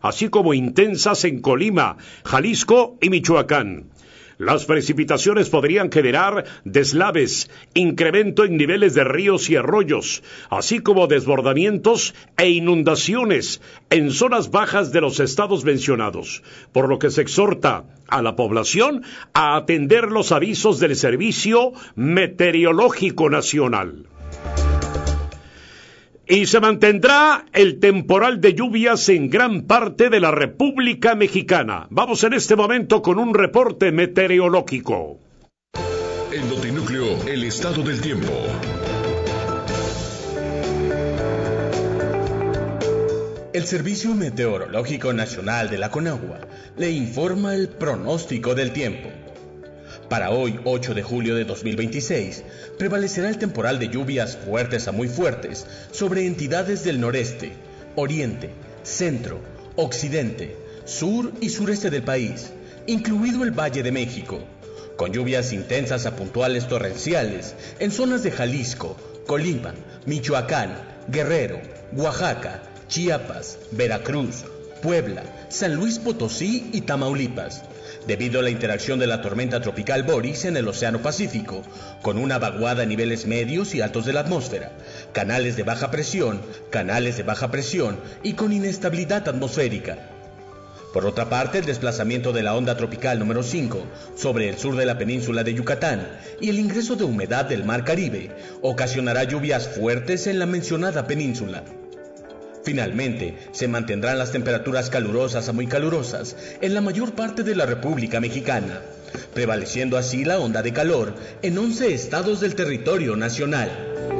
así como intensas en Colima, Jalisco y Michoacán. Las precipitaciones podrían generar deslaves, incremento en niveles de ríos y arroyos, así como desbordamientos e inundaciones en zonas bajas de los estados mencionados, por lo que se exhorta a la población a atender los avisos del Servicio Meteorológico Nacional. Y se mantendrá el temporal de lluvias en gran parte de la República Mexicana. Vamos en este momento con un reporte meteorológico. En Notinúcleo, el estado del tiempo. El Servicio Meteorológico Nacional de la Conagua le informa el pronóstico del tiempo. Para hoy, 8 de julio de 2026, prevalecerá el temporal de lluvias fuertes a muy fuertes sobre entidades del noreste, oriente, centro, occidente, sur y sureste del país, incluido el Valle de México, con lluvias intensas a puntuales torrenciales en zonas de Jalisco, Colima, Michoacán, Guerrero, Oaxaca, Chiapas, Veracruz, Puebla, San Luis Potosí y Tamaulipas, debido a la interacción de la tormenta tropical Boris en el Océano Pacífico, con una vaguada a niveles medios y altos de la atmósfera, canales de baja presión y con inestabilidad atmosférica. Por otra parte, el desplazamiento de la onda tropical número 5 sobre el sur de la península de Yucatán y el ingreso de humedad del Mar Caribe ocasionará lluvias fuertes en la mencionada península. Finalmente, se mantendrán las temperaturas calurosas a muy calurosas en la mayor parte de la República Mexicana, prevaleciendo así la onda de calor en 11 estados del territorio nacional.